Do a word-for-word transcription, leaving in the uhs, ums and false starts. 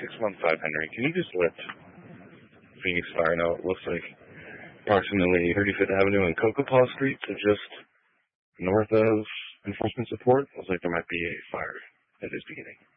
six one five, Henry. Can you just let Phoenix Fire know? It looks like approximately thirty-fifth Avenue and Cocoa Street, so just north of enforcement support. Looks like there might be a fire that is beginning.